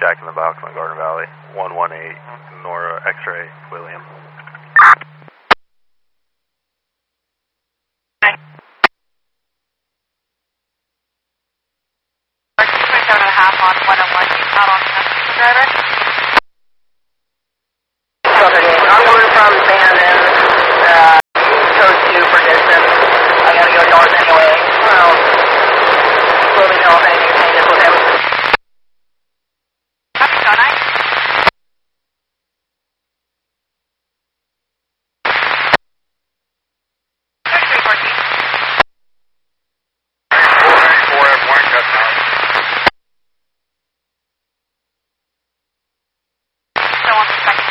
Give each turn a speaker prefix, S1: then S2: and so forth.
S1: Jack in the Box on Garden Valley, 118, Nora X-ray, William.
S2: Hi. 27.5 on 101, out on the driver.
S3: Onward from Bandon, code 2 for distance. I gotta go north anyway. Well, let me know if anything changes with him.
S2: Copy, so nice. Still on the second.